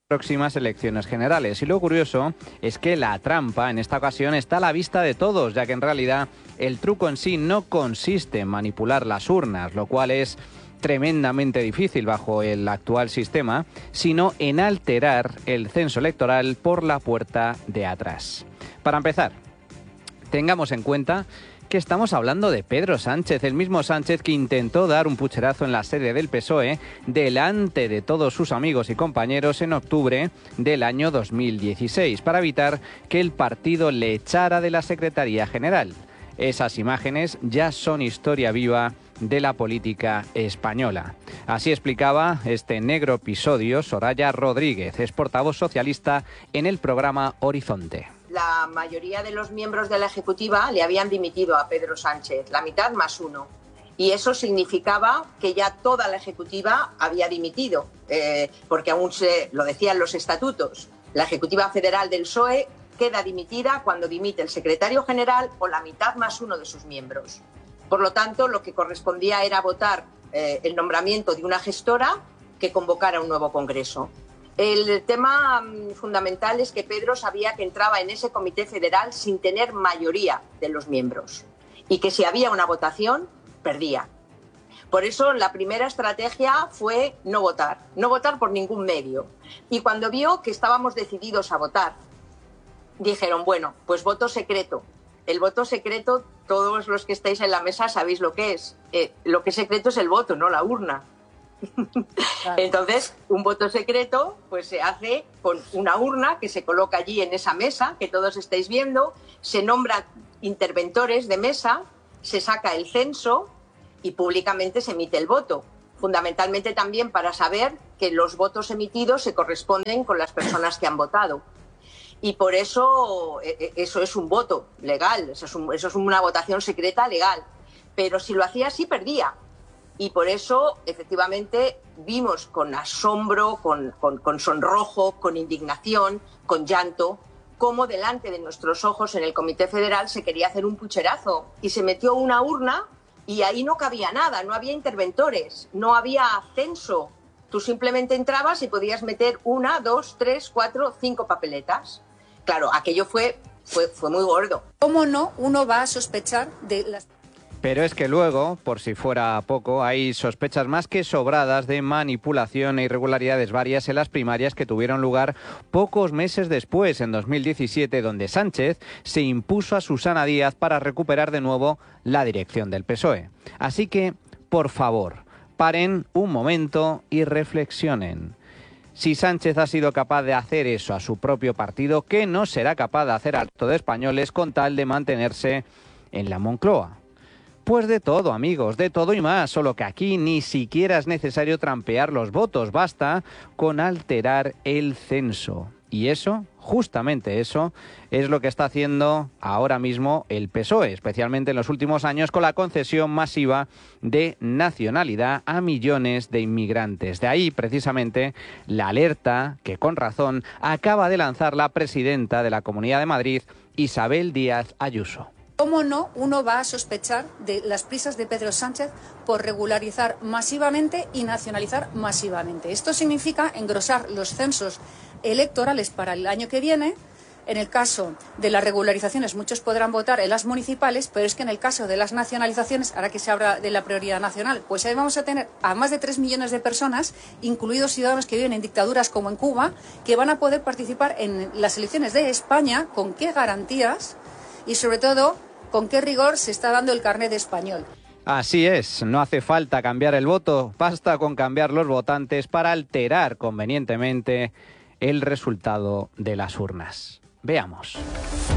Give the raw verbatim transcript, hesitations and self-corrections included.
próximas elecciones generales. Y lo curioso es que la trampa en esta ocasión está a la vista de todos, ya que en realidad el truco en sí no consiste en manipular las urnas, lo cual es tremendamente difícil bajo el actual sistema, sino en alterar el censo electoral por la puerta de atrás. Para empezar, tengamos en cuenta que estamos hablando de Pedro Sánchez, el mismo Sánchez que intentó dar un pucherazo en la sede del P S O E delante de todos sus amigos y compañeros en octubre del año dos mil dieciséis para evitar que el partido le echara de la Secretaría General. Esas imágenes ya son historia viva de la política española. Así explicaba este negro episodio Soraya Rodríguez, es portavoz socialista en el programa Horizonte. La mayoría de los miembros de la Ejecutiva le habían dimitido a Pedro Sánchez, la mitad más uno. Y eso significaba que ya toda la Ejecutiva había dimitido, eh, porque aún se lo decían los estatutos. La Ejecutiva Federal del P S O E queda dimitida cuando dimite el secretario general o la mitad más uno de sus miembros. Por lo tanto, lo que correspondía era votar eh, el nombramiento de una gestora que convocara un nuevo Congreso. El tema fundamental es que Pedro sabía que entraba en ese comité federal sin tener mayoría de los miembros y que si había una votación, perdía. Por eso la primera estrategia fue no votar, no votar por ningún medio. Y cuando vio que estábamos decididos a votar, dijeron, bueno, pues voto secreto. El voto secreto, todos los que estáis en la mesa sabéis lo que es. Eh, lo que es secreto es el voto, no la urna. Claro. Entonces, un voto secreto pues se hace con una urna que se coloca allí en esa mesa, que todos estáis viendo, se nombran interventores de mesa, se saca el censo y públicamente se emite el voto. Fundamentalmente también para saber que los votos emitidos se corresponden con las personas que han votado. Y por eso eso es un voto legal, eso es, un, eso es una votación secreta legal. Pero si lo hacía así, perdía. Y por eso, efectivamente, vimos con asombro, con, con, con sonrojo, con indignación, con llanto, cómo delante de nuestros ojos en el Comité Federal se quería hacer un pucherazo y se metió una urna y ahí no cabía nada, no había interventores, no había censo. Tú simplemente entrabas y podías meter una, dos, tres, cuatro, cinco papeletas. Claro, aquello fue, fue, fue muy gordo. ¿Cómo no uno va a sospechar de las... Pero es que luego, por si fuera poco, hay sospechas más que sobradas de manipulación e irregularidades varias en las primarias que tuvieron lugar pocos meses después, en dos mil diecisiete, donde Sánchez se impuso a Susana Díaz para recuperar de nuevo la dirección del P S O E. Así que, por favor, paren un momento y reflexionen. Si Sánchez ha sido capaz de hacer eso a su propio partido, ¿qué no será capaz de hacer al resto de españoles con tal de mantenerse en la Moncloa? Pues de todo, amigos, de todo y más, solo que aquí ni siquiera es necesario trampear los votos, basta con alterar el censo. Y eso, justamente eso, es lo que está haciendo ahora mismo el P S O E, especialmente en los últimos años con la concesión masiva de nacionalidad a millones de inmigrantes. De ahí, precisamente, la alerta que, con razón, acaba de lanzar la presidenta de la Comunidad de Madrid, Isabel Díaz Ayuso. ¿Cómo no uno va a sospechar de las prisas de Pedro Sánchez por regularizar masivamente y nacionalizar masivamente? Esto significa engrosar los censos electorales para el año que viene. En el caso de las regularizaciones, muchos podrán votar en las municipales, pero es que en el caso de las nacionalizaciones, ahora que se habla de la prioridad nacional, pues ahí vamos a tener a más de tres millones de personas, incluidos ciudadanos que viven en dictaduras como en Cuba, que van a poder participar en las elecciones de España. ¿Con qué garantías? Y sobre todo, ¿con qué rigor se está dando el carnet de español? Así es, no hace falta cambiar el voto, basta con cambiar los votantes para alterar convenientemente el resultado de las urnas. Veamos.